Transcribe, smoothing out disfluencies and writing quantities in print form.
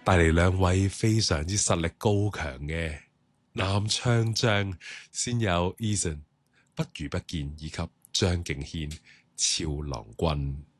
帶嚟兩位非常之實力高強嘅男唱將，先有 Eason 不如不見以及張敬軒超郎君。